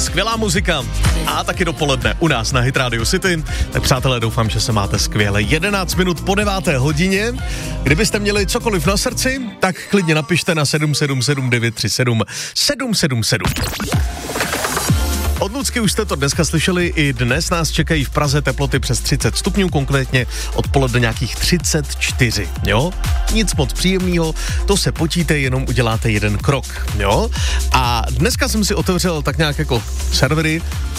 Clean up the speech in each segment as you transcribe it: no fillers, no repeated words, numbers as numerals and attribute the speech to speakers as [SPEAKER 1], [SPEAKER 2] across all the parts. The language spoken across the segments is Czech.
[SPEAKER 1] skvělá muzika a taky dopoledne u nás na Hit Radio City. Tak přátelé, doufám, že se máte skvěle. 11 minut po 9. hodině. Kdybyste měli cokoliv na srdci, tak klidně napište na 777 937 777. Od Lucky už jste to dneska slyšeli, i dnes nás čekají v Praze teploty přes 30 stupňů, konkrétně odpoledne nějakých 34, jo? Nic moc příjemného, to se potíte, jenom uděláte jeden krok, jo? A dneska jsem si otevřel tak nějak jako servery,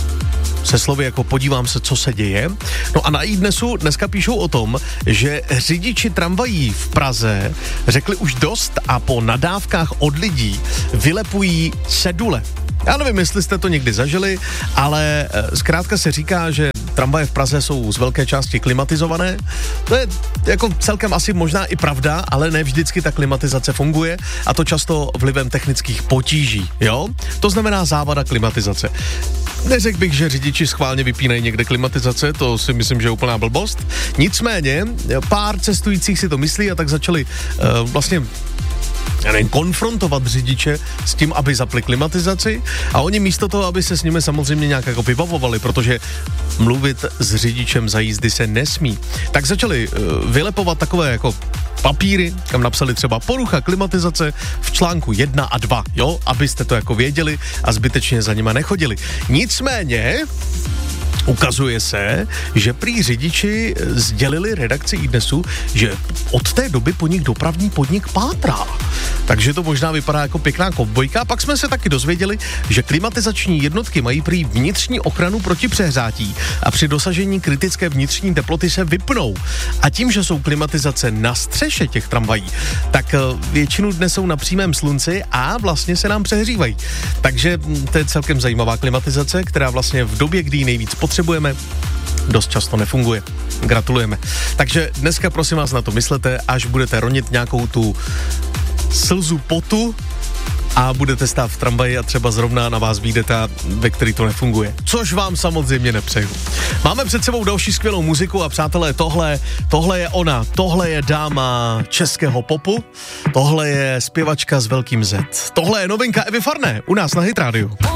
[SPEAKER 1] se slovy jako podívám se, co se děje. No a na iDnesu dneska píšou o tom, že řidiči tramvají v Praze řekli už dost a po nadávkách od lidí vylepují cedule. Já nevím, jestli jste to někdy zažili, ale zkrátka se říká, že tramvaje v Praze jsou z velké části klimatizované. To je jako celkem asi možná i pravda, ale ne vždycky ta klimatizace funguje a to často vlivem technických potíží, jo? To znamená závada klimatizace. Neřekl bych, že řidiči schválně vypínají někde klimatizace, to si myslím, že je úplná blbost. Nicméně pár cestujících si to myslí a tak začali vlastně konfrontovat řidiče s tím, aby zapli klimatizaci a oni místo toho, aby se s nimi samozřejmě nějak jako vybavovali, protože mluvit s řidičem za jízdy se nesmí, tak začali vylepovat takové jako papíry, kam napsali třeba porucha klimatizace v článku 1 a 2, jo, abyste to jako věděli a zbytečně za nima nechodili. Nicméně ukazuje se, že prý řidiči sdělili redakci iDnesu, že od té doby po nich dopravní podnik pátrá. Takže to možná vypadá jako pěkná kovbojka. Pak jsme se taky dozvěděli, že klimatizační jednotky mají prý vnitřní ochranu proti přehřátí a při dosažení kritické vnitřní teploty se vypnou. A tím, že jsou klimatizace na střeše těch tramvají, tak většinu dne jsou na přímém slunci a vlastně se nám přehřívají. Takže to je celkem zajímavá klimatizace, která vlastně v době, kdy ji nejvíc potřebujeme, dost často nefunguje. Gratulujeme. Takže dneska prosím vás na to myslete, až budete ronit nějakou tu slzu potu a budete stát v tramvaji a třeba zrovna na vás vyjde ta, ve který to nefunguje. Což vám samozřejmě nepřeju. Máme před sebou další skvělou muziku a přátelé, tohle je ona, tohle je dáma českého popu, tohle je zpěvačka s velkým Z. Tohle je novinka Evy Farné u nás na Hit Radio.